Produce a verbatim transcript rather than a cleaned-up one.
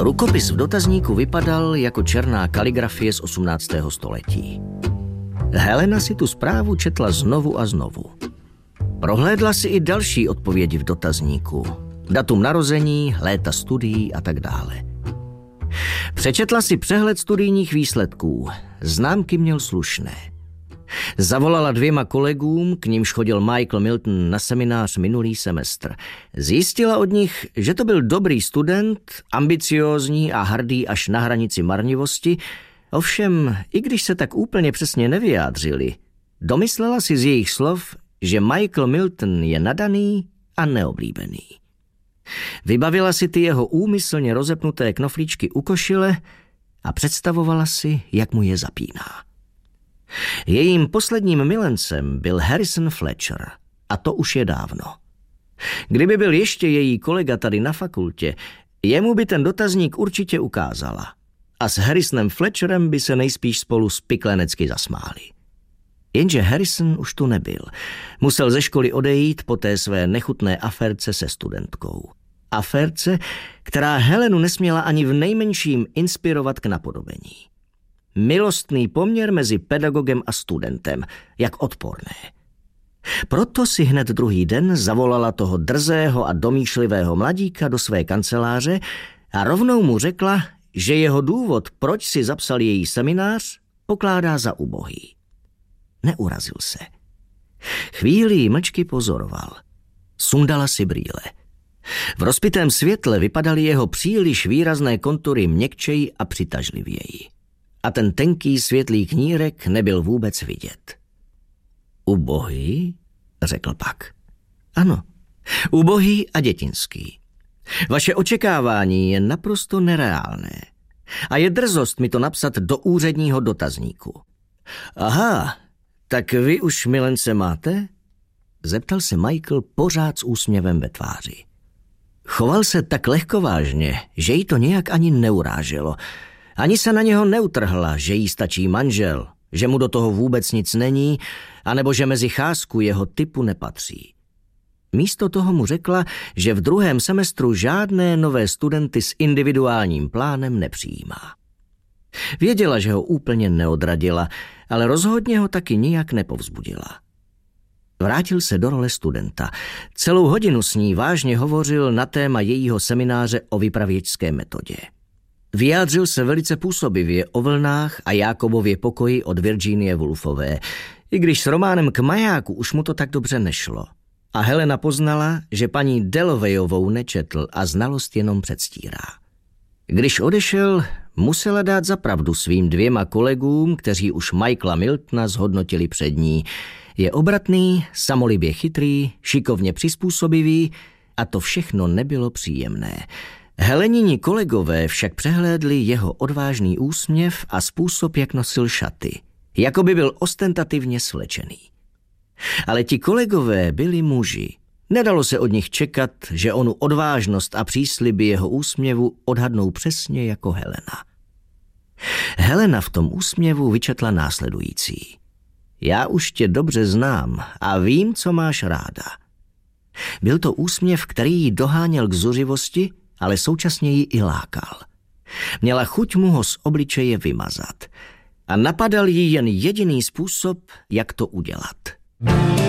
Rukopis v dotazníku vypadal jako černá kaligrafie z osmnáctého století. Helena si tu zprávu četla znovu a znovu. Prohlédla si i další odpovědi v dotazníku. Datum narození, léta studií a tak dále. Přečetla si přehled studijních výsledků. Známky měl slušné. Zavolala dvěma kolegům, k nímž chodil Michael Milton na seminář minulý semestr. Zjistila od nich, že to byl dobrý student, ambiciózní a hrdý až na hranici marnivosti, ovšem, i když se tak úplně přesně nevyjádřili, domyslela si z jejich slov, že Michael Milton je nadaný a neoblíbený. Vybavila si ty jeho úmyslně rozepnuté knoflíčky u košile a představovala si, jak mu je zapíná. Jejím posledním milencem byl Harrison Fletcher, a to už je dávno. Kdyby byl ještě její kolega tady na fakultě, jemu by ten dotazník určitě ukázala. A s Harrisonem Fletcherem by se nejspíš spolu spiklenecky zasmáli. Jenže Harrison už tu nebyl. Musel ze školy odejít po té své nechutné aférce se studentkou. Aférce, která Helenu nesměla ani v nejmenším inspirovat k napodobení. Milostný poměr mezi pedagogem a studentem, jak odporné. Proto si hned druhý den zavolala toho drzého a domýšlivého mladíka do své kanceláře a rovnou mu řekla, že jeho důvod, proč si zapsal její seminář, pokládá za ubohý. Neurazil se. Chvíli ji mlčky pozoroval. Sundala si brýle. V rozpitém světle vypadaly jeho příliš výrazné kontury měkčeji a přitažlivěji. A ten tenký světlý knírek nebyl vůbec vidět. Ubohý? Řekl pak. Ano, ubohý a dětinský. Vaše očekávání je naprosto nereálné. A je drzost mi to napsat do úředního dotazníku. Aha, tak vy už milence máte? Zeptal se Michael pořád s úsměvem ve tváři. Choval se tak lehkovážně, že jí to nějak ani neuráželo. Ani se na něho neutrhla, že jí stačí manžel, že mu do toho vůbec nic není, anebo že mezi cházku jeho typu nepatří. Místo toho mu řekla, že v druhém semestru žádné nové studenty s individuálním plánem nepřijímá. Věděla, že ho úplně neodradila, ale rozhodně ho taky nijak nepovzbudila. Vrátil se do role studenta. Celou hodinu s ní vážně hovořil na téma jejího semináře o vypravěčské metodě. Vyjádřil se velice působivě o vlnách a Jákobově pokoji od Virginie Woolfové, i když s románem K majáku už mu to tak dobře nešlo. A Helena poznala, že paní Dallowayovou nečetl a znalost jenom předstírá. Když odešel, musela dát za pravdu svým dvěma kolegům, kteří už Michaela Miltona zhodnotili před ní. Je obratný, samolibě chytrý, šikovně přizpůsobivý a to všechno nebylo příjemné. Helenini kolegové však přehlédli jeho odvážný úsměv a způsob, jak nosil šaty, jako by byl ostentativně svlečený. Ale ti kolegové byli muži. Nedalo se od nich čekat, že onu odvážnost a přísliby jeho úsměvu odhadnou přesně jako Helena. Helena v tom úsměvu vyčetla následující. Já už tě dobře znám a vím, co máš ráda. Byl to úsměv, který ji doháněl k zuřivosti, ale současně ji i lákal. Měla chuť mu ho z obličeje vymazat a napadal jí jen jediný způsob, jak to udělat.